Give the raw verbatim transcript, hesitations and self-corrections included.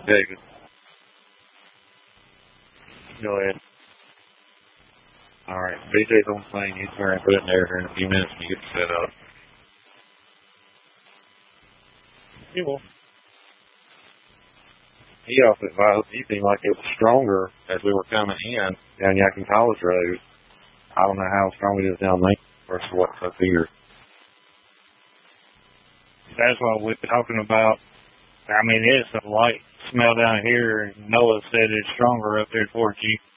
David. Go ahead. All right. B J's on the plane. He's going to put it in there here in a few minutes when you get set up. He will. He also advised he seemed like it was stronger as we were coming in down Yakin College Road. I don't know how strong it is down there versus what's up here. That's what we're talking about. I mean, it's a light smell down here, and Noah said it's stronger up there towards you.